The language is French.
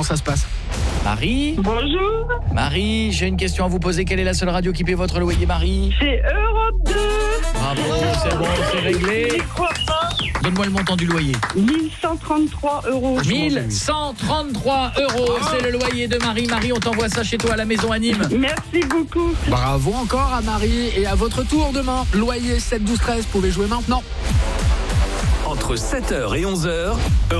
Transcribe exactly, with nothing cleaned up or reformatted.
comment ça se passe. Marie. Bonjour. Marie, j'ai une question à vous poser. Quelle est la seule radio qui paie votre loyer, Marie? C'est Europe deux. Bravo, c'est bon, c'est réglé. Je crois pas. Donne-moi le montant du loyer. mille cent trente-trois euros. mille cent trente-trois euros, c'est le loyer de Marie. Marie, on t'envoie ça chez toi à la maison à Nîmes. Merci beaucoup. Bravo encore à Marie. Et à votre tour demain, loyer sept douze treize, vous pouvez jouer maintenant. Entre sept heures et onze heures,